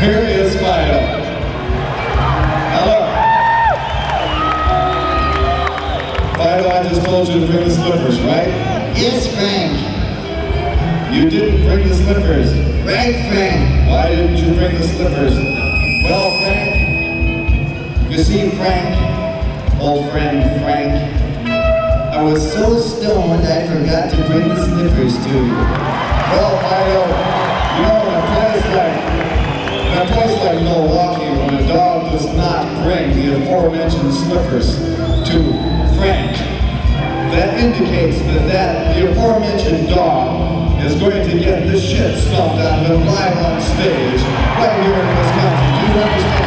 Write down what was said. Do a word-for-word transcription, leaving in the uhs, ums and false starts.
Here is Fido. Hello. Fido, I just told you to bring the slippers, right? Yes, Frank. You didn't bring the slippers. Right, Frank. Why didn't you bring the slippers? Well, Frank, you see, Frank, old friend Frank, I was so stoned I forgot to bring the slippers to you. Well, Fido, you know, in a place like, in a place like Milwaukee, when a dog does not bring the aforementioned slippers to Frank, that indicates that, that the aforementioned dog is going to get the shit stomped out of him live on stage right here in Wisconsin. Do you understand?